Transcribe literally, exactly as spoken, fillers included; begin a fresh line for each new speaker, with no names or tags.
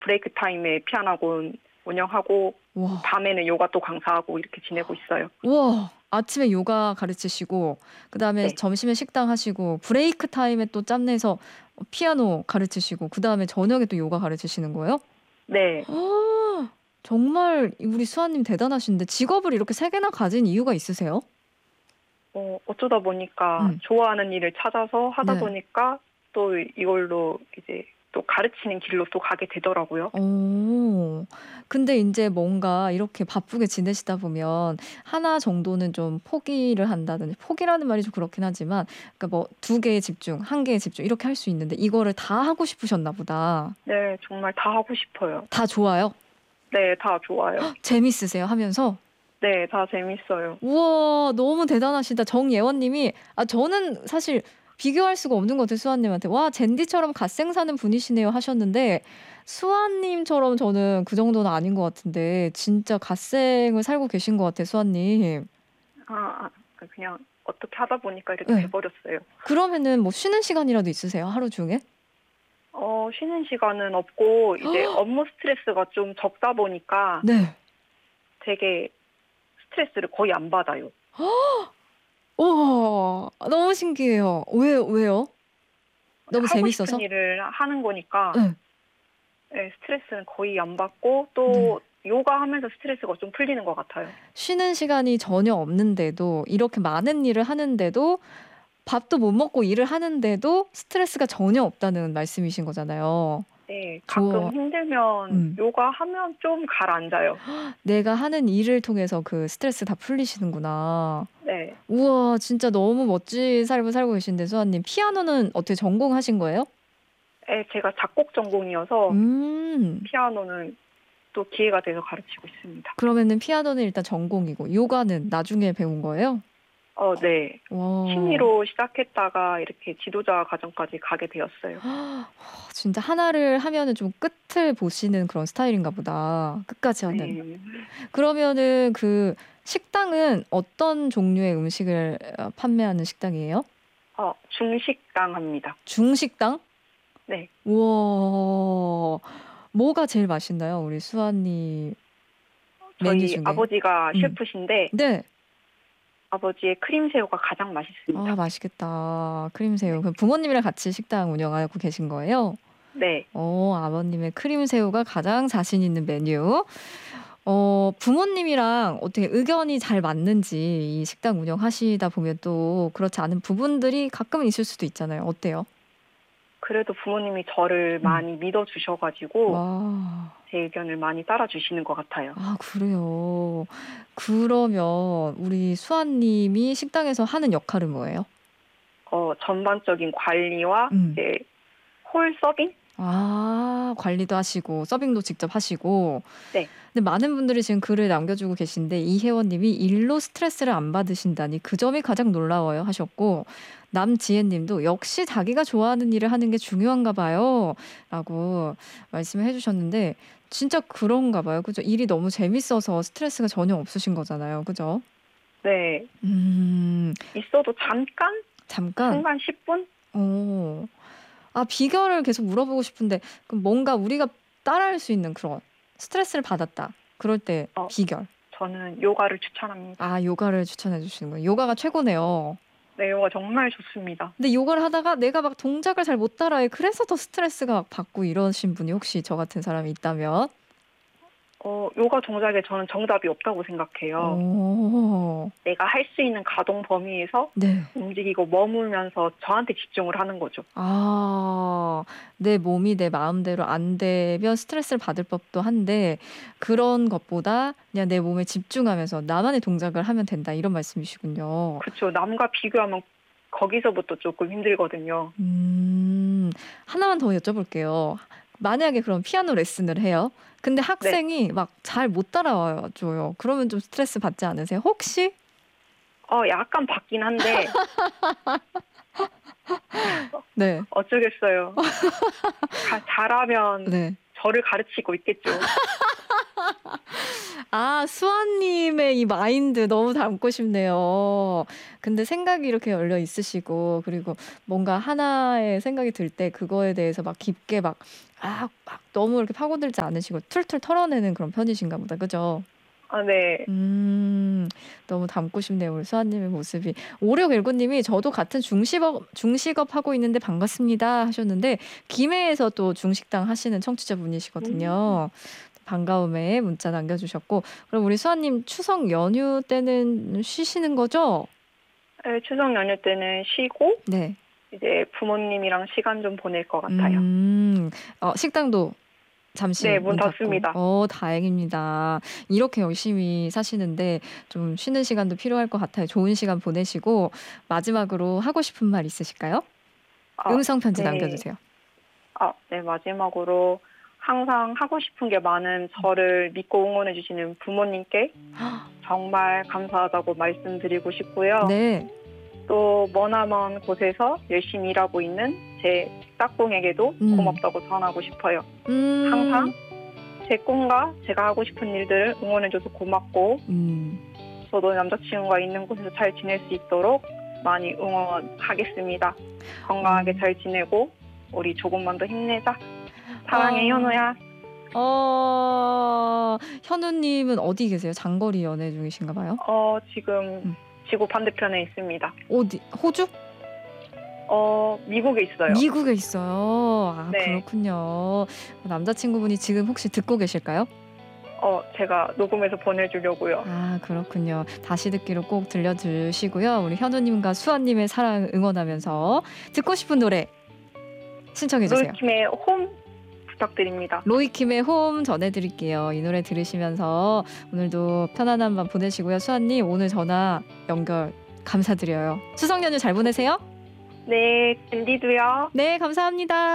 브레이크 타임에 피아노 학원 운영하고
와.
밤에는 요가 또 강사하고 이렇게 지내고 있어요.
우와. 아침에 요가 가르치시고 그다음에
네.
점심에 식당 하시고 브레이크 타임에 또 짬내서 피아노 가르치시고 그다음에 저녁에 또 요가 가르치시는 거예요?
네.
정말 우리 수아님 대단하신데 직업을 이렇게 세 개나 가진 이유가 있으세요?
어, 어쩌다 보니까
음.
좋아하는 일을 찾아서 하다
네.
보니까 또 이걸로 이제 또 가르치는 길로 또 가게 되더라고요.
오. 근데 인제 뭔가 이렇게 바쁘게 지내시다 보면 하나 정도는 좀 포기를 한다든지 포기라는 말이 좀 그렇긴 하지만 그러니까 뭐 두 개에 집중, 한 개에 집중 이렇게 할 수 있는데 이거를 다 하고 싶으셨나 보다.
네, 정말 다 하고 싶어요.
다 좋아요?
네, 다 좋아요.
재밌으세요 하면서?
네, 다 재밌어요.
우와 너무 대단하시다. 정예원 님이 아 저는 사실 비교할 수가 없는 것 같아요 수아님한테. "와 젠디처럼 갓생 사는 분이시네요." 하셨는데 수아님처럼 저는 그 정도는 아닌 것 같은데 진짜 갓생을 살고 계신 것 같아요 수아님.
아, 아, 그냥 어떻게 하다 보니까 이렇게
네.
돼버렸어요.
그러면은 뭐 쉬는 시간이라도 있으세요 하루 중에?
어, 쉬는 시간은 없고 이제 업무 스트레스가 좀 적다 보니까
네.
되게 스트레스를 거의 안 받아요.
우와 너무 신기해요. 왜 왜요? 너무
하고
재밌어서?
싶은 일을 하는 거니까
예.
네, 스트레스는 거의 안 받고 또
네.
요가 하면서 스트레스가 좀 풀리는 것 같아요.
쉬는 시간이 전혀 없는데도 이렇게 많은 일을 하는데도 밥도 못 먹고 일을 하는데도 스트레스가 전혀 없다는 말씀이신 거잖아요.
네, 가끔
좋아.
힘들면
음.
요가 하면 좀 가라앉아요.
내가 하는 일을 통해서 그 스트레스 다 풀리시는구나.
네.
우와 진짜 너무 멋진 삶을 살고 계신데 수아님 피아노는 어떻게 전공하신 거예요?
네, 제가 작곡 전공이어서
음.
피아노는 또 기회가 돼서 가르치고 있습니다.
그러면은 피아노는 일단 전공이고 요가는 나중에 배운 거예요?
어, 네.
와.
취미로 시작했다가 이렇게 지도자 과정까지 가게 되었어요.
진짜 하나를 하면은 좀 끝을 보시는 그런 스타일인가 보다. 끝까지 하는.
네.
그러면은 그 식당은 어떤 종류의 음식을 어 판매하는 식당이에요?
어, 중식당 합니다.
중식당?
네.
우와. 뭐가 제일 맛있나요? 우리 수아님 메뉴
저희
중에.
아버지가
음.
셰프신데
네.
아버지의 크림새우가 가장 맛있습니다.
아 맛있겠다. 크림새우.
네.
그럼 부모님이랑 같이 식당 운영하고 계신 거예요?
네.
어 아버님의 크림새우가 가장 자신 있는 메뉴. 어 부모님이랑 어떻게 의견이 잘 맞는지 이 식당 운영하시다 보면 또 그렇지 않은 부분들이 가끔은 있을 수도 있잖아요. 어때요?
그래도 부모님이 저를
음.
많이 믿어주셔 가지고
와.
제 의견을 많이 따라주시는 것 같아요.
아 그래요. 그러면 우리 수아님이 식당에서 하는 역할은 뭐예요?
어, 전반적인 관리와
음.
이제 홀 서빙?
아 관리도 하시고 서빙도 직접 하시고.
네.
근데 많은 분들이 지금 글을 남겨주고 계신데 이혜원 님이 "일로 스트레스를 안 받으신다니 그 점이 가장 놀라워요." 하셨고 남지혜 님도 "역시 자기가 좋아하는 일을 하는 게 중요한가 봐요." 라고 말씀을 해 주셨는데 진짜 그런가 봐요. 그죠? 일이 너무 재밌어서 스트레스가 전혀 없으신 거잖아요. 그죠?
네.
음.
있어도 잠깐?
잠깐?
순간 십 분?
어. 아 비결을 계속 물어보고 싶은데 그럼 뭔가 우리가 따라할 수 있는 그런 스트레스를 받았다. 그럴 때
어,
비결.
저는 요가를 추천합니다.
아 요가를 추천해 주시는군요. 요가가 최고네요.
네, 요가 정말 좋습니다.
근데 요가를 하다가 내가 막 동작을 잘 못 따라해. 그래서 더 스트레스가 막 받고 이러신 분이 혹시 저 같은 사람이 있다면?
어, 요가 동작에 저는 정답이 없다고 생각해요.
어.
내가 할 수 있는 가동 범위에서
네.
움직이고 머물면서 저한테 집중을 하는 거죠.
아. 내 몸이 내 마음대로 안 되면 스트레스를 받을 법도 한데 그런 것보다 그냥 내 몸에 집중하면서 나만의 동작을 하면 된다 이런 말씀이시군요.
그쵸. 남과 비교하면 거기서부터 조금 힘들거든요.
음. 하나만 더 여쭤볼게요. 만약에 그럼 피아노 레슨을 해요. 근데
네.
학생이 막 잘 못 따라와 줘요. 그러면 좀 스트레스 받지 않으세요? 혹시?
어, 약간 받긴 한데
네.
어쩌겠어요. 가, 잘하면
네.
저를 가르치고 있겠죠.
아 수아님의 이 마인드 너무 닮고 싶네요. 근데 생각이 이렇게 열려 있으시고 그리고 뭔가 하나의 생각이 들 때 그거에 대해서 막 깊게 막 아, 막 너무 이렇게 파고들지 않으시고 툴툴 털어내는 그런 편이신가 보다. 그죠?
아, 네.
음, 너무 닮고 싶네요. 우리 수아님의 모습이. 오육일구 님이 저도 같은 중식업, 중식업 하고 있는데 반갑습니다 하셨는데, 김해에서 또 중식당 하시는 청취자
음.
분이시거든요. 반가움에 문자 남겨주셨고, 그럼 우리 수아님 추석 연휴 때는 쉬시는 거죠?
네, 추석 연휴 때는 쉬고
네.
이제 부모님이랑 시간 좀 보낼 것 같아요.
음, 어, 식당도 잠시
네, 문
문 닫고.
닫습니다.
어, 다행입니다. 이렇게 열심히 사시는데 좀 쉬는 시간도 필요할 것 같아요. 좋은 시간 보내시고 마지막으로 하고 싶은 말 있으실까요?
아,
음성 편지
네.
남겨주세요.
아, 네, 마지막으로 항상 하고 싶은 게 많은 저를 믿고 응원해 주시는 부모님께 정말 감사하다고 말씀드리고 싶고요.
네.
또 머나먼 곳에서 열심히 일하고 있는 제 짝꿍에게도
음.
고맙다고 전하고 싶어요.
음.
항상 제 꿈과 제가 하고 싶은 일들을 응원해줘서 고맙고
음.
저도 남자친구가 있는 곳에서 잘 지낼 수 있도록 많이 응원하겠습니다. 건강하게
어.
잘 지내고 우리 조금만 더 힘내자. 사랑해,
어.
현우야.
어. 현우님은 어디 계세요? 장거리 연애 중이신가 봐요?
어, 지금
음.
지구 반대편에 있습니다.
어디? 호주?
어, 미국에 있어요.
미국에 있어요. 아,
네.
그렇군요. 남자친구분이 지금 혹시 듣고 계실까요?
어, 제가 녹음해서 보내주려고요.
아, 그렇군요. 다시 듣기로 꼭 들려주시고요. 우리 현우님과 수아님의 사랑 응원하면서 듣고 싶은 노래 신청해 주세요.
롤킴의 홈 부탁드립니다.
로이킴의 홈 전해드릴게요. 이 노래 들으시면서 오늘도 편안한 밤 보내시고요. 수아님, 오늘 전화 연결 감사드려요. 추석 연휴 잘 보내세요.
네, 앤디도요.
네, 감사합니다.